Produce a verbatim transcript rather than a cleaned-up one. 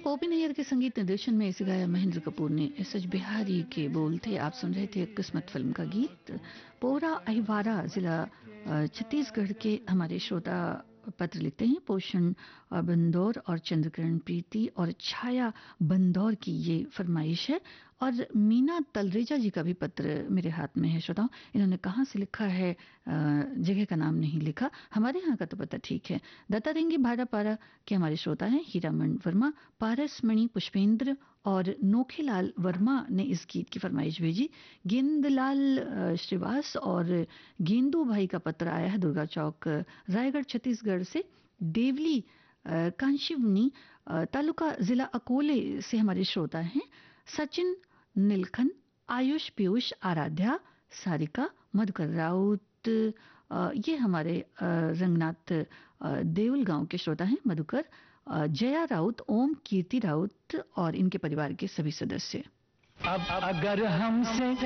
OP Nayyar के संगीत निर्देशन में इसे गाया महेंद्र कपूर ने। एस एच बिहारी के बोल थे। आप सुन रहे थे किस्मत फिल्म का गीत। पोरा अहिवारा जिला छत्तीसगढ़ के हमारे श्रोता पत्र लिखते हैं। पोषण बंदौर और चंद्रकिरण प्रीति और छाया बंदौर की ये फरमाइश है। और मीना तलरेजा जी का भी पत्र मेरे हाथ में है श्रोताओं। इन्होंने कहाँ से लिखा है, जगह का नाम नहीं लिखा। हमारे यहाँ का तो पता ठीक है। दत्तादेंगी भाड़ापारा के हमारे श्रोता हैं हीरामण वर्मा, पारसमणि पुष्पेंद्र और नोखेलाल वर्मा ने इस गीत की फरमाइश भेजी। गेंदलाल श्रीवास और गेंदू भाई का पत्र आया है दुर्गा चौक रायगढ़ छत्तीसगढ़ से। देवली कांशीवनी तालुका जिला अकोले से हमारे श्रोता हैं सचिन, नीलखन, आयुष, पीयूष, आराध्या, सारिका, मधुकर राउत। ये हमारे रंगनाथ देउल गांव के श्रोता हैं मधुकर, जया राउत, ओम, कीर्ति राउत और इनके परिवार के सभी सदस्य। अब अगर हमसे